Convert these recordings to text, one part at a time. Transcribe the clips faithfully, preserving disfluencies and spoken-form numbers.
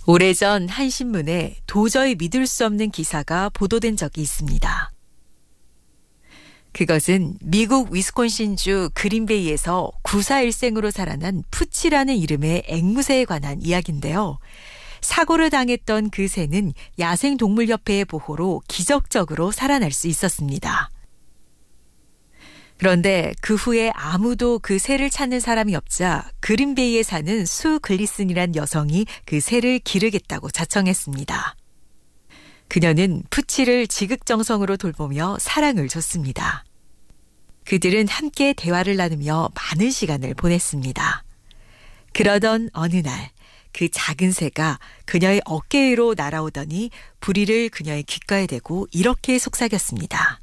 오래전 한 신문에 도저히 믿을 수 없는 기사가 보도된 적이 있습니다. 그것은 미국 위스콘신주 그린베이에서 구사일생으로 살아난 푸치라는 이름의 앵무새에 관한 이야기인데요. 사고를 당했던 그 새는 야생동물협회의 보호로 기적적으로 살아날 수 있었습니다. 그런데 그 후에 아무도 그 새를 찾는 사람이 없자 그린베이에 사는 수 글리슨이란 여성이 그 새를 기르겠다고 자청했습니다. 그녀는 푸치를 지극정성으로 돌보며 사랑을 줬습니다. 그들은 함께 대화를 나누며 많은 시간을 보냈습니다. 그러던 어느 날 그 작은 새가 그녀의 어깨 위로 날아오더니 부리를 그녀의 귓가에 대고 이렇게 속삭였습니다.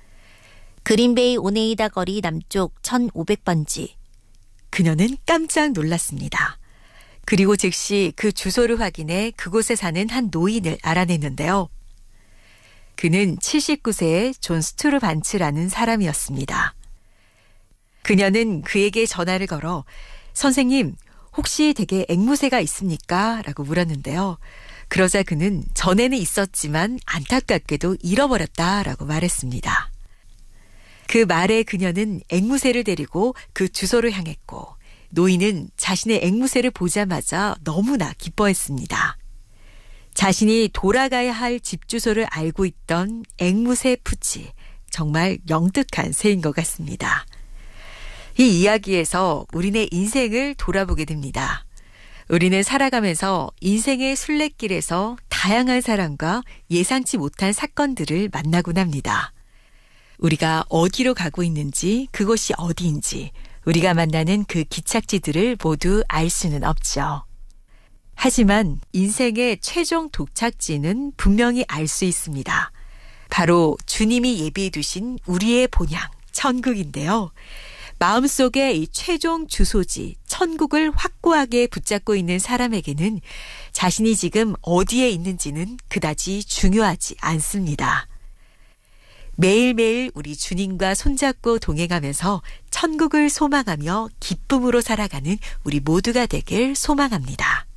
그린베이 오네이다 거리 남쪽 천오백 번지. 그녀는 깜짝 놀랐습니다. 그리고 즉시 그 주소를 확인해 그곳에 사는 한 노인을 알아냈는데요. 그는 칠십구 세의 존 스투르 반츠라는 사람이었습니다. 그녀는 그에게 전화를 걸어 선생님, 혹시 댁에 앵무새가 있습니까? 라고 물었는데요. 그러자 그는 전에는 있었지만 안타깝게도 잃어버렸다라고 말했습니다. 그 말에 그녀는 앵무새를 데리고 그 주소를 향했고 노인은 자신의 앵무새를 보자마자 너무나 기뻐했습니다. 자신이 돌아가야 할 집 주소를 알고 있던 앵무새 푸치, 정말 영특한 새인 것 같습니다. 이 이야기에서 우리네 인생을 돌아보게 됩니다. 우리는 살아가면서 인생의 순례길에서 다양한 사람과 예상치 못한 사건들을 만나곤 합니다. 우리가 어디로 가고 있는지, 그곳이 어디인지, 우리가 만나는 그 기착지들을 모두 알 수는 없죠. 하지만 인생의 최종 도착지는 분명히 알 수 있습니다. 바로 주님이 예비해 두신 우리의 본향, 천국인데요. 마음속에 이 최종 주소지, 천국을 확고하게 붙잡고 있는 사람에게는 자신이 지금 어디에 있는지는 그다지 중요하지 않습니다. 매일매일 우리 주님과 손잡고 동행하면서 천국을 소망하며 기쁨으로 살아가는 우리 모두가 되길 소망합니다.